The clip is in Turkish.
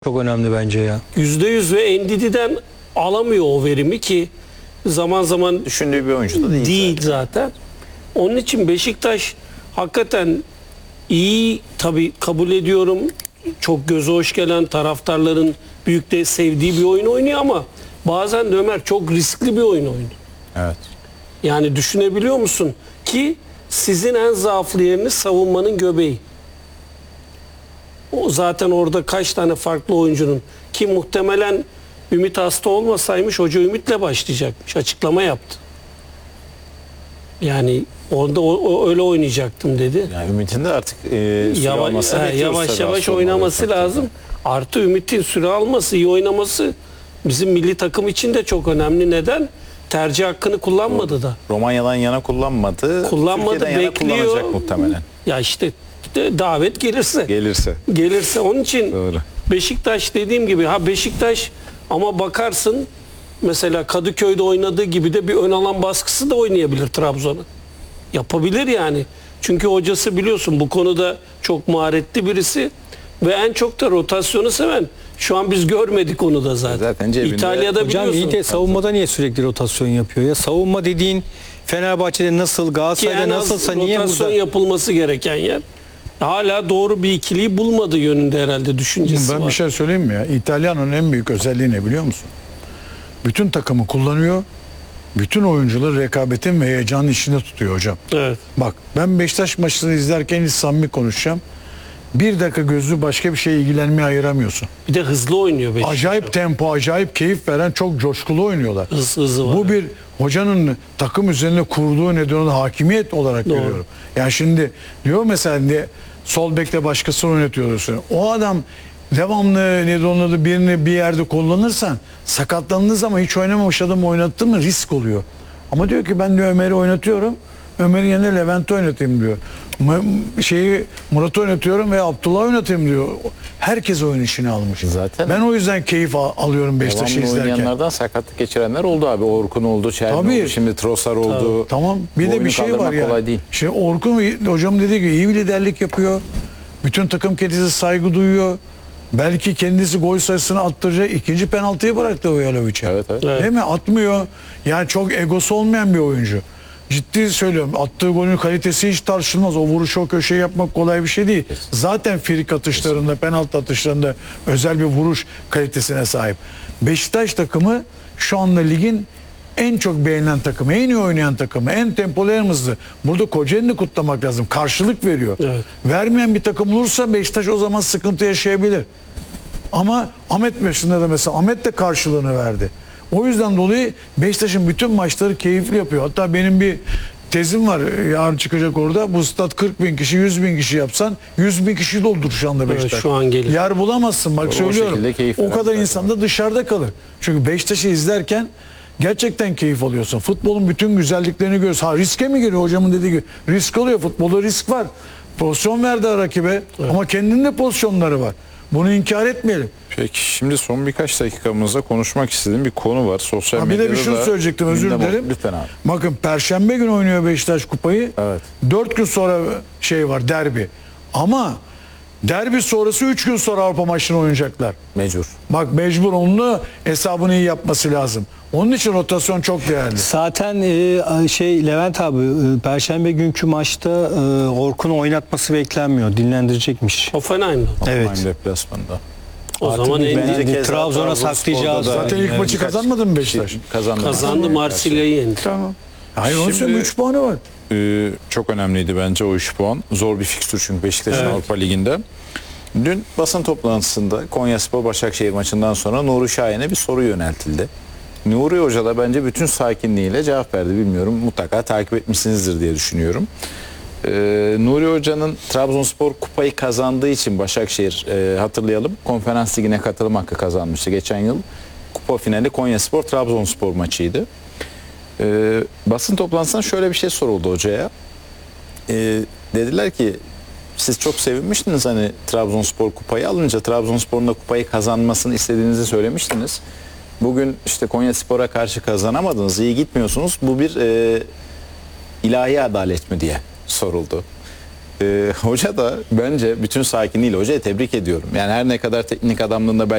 Çok önemli bence ya. %100 ve Endidi'den alamıyor o verimi ki zaman zaman Düşündüğü bir oyuncu da değil zaten. Onun için Beşiktaş hakikaten iyi, tabii kabul ediyorum. Çok göze hoş gelen, taraftarların büyük de sevdiği bir oyun oynuyor ama bazen de Ömer çok riskli bir oyun oynuyor. Evet. Yani düşünebiliyor musun ki sizin en zaaflı yeriniz savunmanın göbeği. O zaten orada kaç tane farklı oyuncunun ki muhtemelen Ümit hasta olmasaymış hoca Ümit'le başlayacakmış. Açıklama yaptı. Yani orada öyle oynayacaktım dedi. Yani Ümit'in de artık süre Yavaş almasını bekliyoruz yavaş tabii oynaması aslında. lazım. Artı Ümit'in süre alması, iyi oynaması bizim milli takım için de çok önemli. Neden? Tercih hakkını kullanmadı da. Romanya'dan yana kullanmadı. Kullanmadı, Türkiye'den yana bekliyor. kullanacak muhtemelen. Ya işte davet gelirse. Gelirse. Onun için Doğru. Beşiktaş dediğim gibi Beşiktaş ama bakarsın mesela Kadıköy'de oynadığı gibi de bir ön alan baskısı da oynayabilir Trabzon'a. Yapabilir yani. Çünkü hocası biliyorsun bu konuda çok maharetli birisi ve en çok da rotasyonu seven. Şu an biz görmedik onu da zaten. Zaten cebinde. İtalya'da Hocam biliyorsun. iyi de savunmada niye sürekli rotasyon yapıyor ya? Savunma dediğin Fenerbahçe'de nasıl, Ki Galatasaray'da en az nasılsa niye rotasyon burada? yapılması gereken yer. Hala doğru bir ikiliyi bulmadı yönünde herhalde düşüncesi Ben var. bir şey söyleyeyim mi ya? İtalyan'ın en büyük özelliği ne biliyor musun? Bütün takımı kullanıyor. Bütün oyuncuları rekabetin ve heyecanın içinde tutuyor hocam. Evet. Bak ben Beşiktaş maçını izlerken hiç samimi konuşacağım. Bir dakika gözü başka bir şeye ilgilenmeye ayıramıyorsun. Bir de hızlı oynuyor Beşiktaş. Acayip tempo, acayip keyif veren çok coşkulu oynuyorlar. Hızı var. Bu bir hocanın takım üzerine kurduğu neden onu hakimiyet olarak Doğru. görüyorum. Yani şimdi diyor mesela sol bekte başkasını oynatıyorsun. O adam devamlı birini bir yerde kullanırsan sakatlandığı zaman hiç oynamamış adamı oynattı mı risk oluyor. Ama diyor ki ben diyor Ömer'i oynatıyorum. Ömer'in yerine Levent'i oynatayım diyor. Murat'ı oynatıyorum ve Abdullah oynatayım diyor. Herkes oyun işini almış. Zaten Ben o yüzden keyif alıyorum Beşiktaş'ı devamlı izlerken. oynayanlardan sakatlık geçirenler oldu abi. Orkun oldu, Çerni Tabii. oldu, şimdi Trossard oldu. Tamam. Bu Bir de oyunu bir şey var kaldırmak ya. kolay değil. Şimdi Orkun hocam dediği gibi iyi bir liderlik yapıyor. Bütün takım kendisi saygı duyuyor. Belki kendisi gol sayısını attıracak. İkinci penaltıyı bıraktı Oyalovic'e. Evet. Evet. Değil mi? Atmıyor. Yani çok egosu olmayan bir oyuncu. Ciddi söylüyorum. Attığı golün kalitesi hiç tartışılmaz. O vuruşu o köşeye yapmak kolay bir şey değil. Zaten frik atışlarında, penaltı atışlarında özel bir vuruş kalitesine sahip. Beşiktaş takımı şu anda ligin en çok beğenilen takımı, en iyi oynayan takımı, en tempolu, en hızlı. Burada Kocaeli'ni kutlamak lazım. Karşılık veriyor. Evet. Vermeyen bir takım olursa Beşiktaş o zaman sıkıntı yaşayabilir. Ama Ahmet maçında da mesela Ahmet de karşılığını verdi. O yüzden dolayı Beşiktaş'ın bütün maçları keyifli yapıyor. Hatta benim bir tezim var yarın çıkacak orada. Bu stat 40 bin kişi, 100 bin kişi yapsan 100 bin kişi doldur şu anda Beşiktaş. şu an gelir. Yer bulamazsın bak O söylüyorum. şekilde keyif O veren kadar zaten. insan da dışarıda kalır. Çünkü Beşiktaş'ı izlerken gerçekten keyif alıyorsun. Futbolun bütün güzelliklerini görüyorsun. Riske mi giriyor hocamın dediği gibi? Risk oluyor. Futbolda risk var. Pozisyon verdi rakibe ama kendinin de pozisyonları var. Bunu inkar etmeyelim. Peki şimdi son birkaç dakikamızda konuşmak istediğim bir konu var. Sosyal Ha, bir medyada de bir şunu da söyleyecektim özür gündem oldu. dilerim. Lütfen abi. Bakın Perşembe günü oynuyor Beşiktaş kupayı. Evet. 4 gün sonra şey var derbi. Ama derbi sonrası 3 gün sonra Avrupa maçını oynayacaklar. Mecbur. Bak mecbur onun hesabını iyi yapması lazım. Onun için rotasyon çok değerli. Zaten Levent abi Perşembe günkü maçta Orkun'u oynatması beklenmiyor. Dinlendirecekmiş. Hoffenheim'da. Evet. Hoffenheim deplasmanında. O Artık zaman bir- Endi Bence keza Trabzon'a Trabzonspor'da saklayacağız. da- Zaten ilk Evet, maçı birkaç kazanmadı mı Beşiktaş? kazandı Marsilya'yı yendi. Tamam. Hayır onun için Şimdi- 3 puanı var. Çok önemliydi bence o 3 puan. Zor bir fikstür çünkü Beşiktaş'ın Evet. Avrupa Ligi'nde. Dün basın toplantısında Konyaspor Başakşehir maçından sonra Nuri Şahin'e bir soru yöneltildi. Nuri Hoca da bence bütün sakinliğiyle cevap verdi. Bilmiyorum, mutlaka takip etmişsinizdir diye düşünüyorum. Nuri Hoca'nın Trabzonspor kupayı kazandığı için Başakşehir hatırlayalım Konferans Ligi'ne katılım hakkı kazanmıştı geçen yıl. Kupa finali Konyaspor Trabzonspor maçıydı. Basın toplantısında şöyle bir şey soruldu hocaya. Dediler ki siz çok sevinmiştiniz hani Trabzonspor kupayı alınca, Trabzonspor'un da kupayı kazanmasını istediğinizi söylemiştiniz. Bugün işte Konyaspor'a karşı kazanamadınız, iyi gitmiyorsunuz. Bu bir ilahi adalet mi diye soruldu. Hoca da bence bütün sakinliğiyle hocayı tebrik ediyorum. Yani her ne kadar teknik adamlığında belki